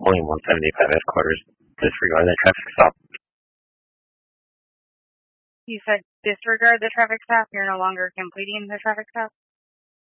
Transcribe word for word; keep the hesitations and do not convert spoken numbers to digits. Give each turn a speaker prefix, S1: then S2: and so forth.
S1: only one seventy-five headquarters. Disregard the traffic stop.
S2: You said disregard the traffic stop? You're no longer completing the traffic stop?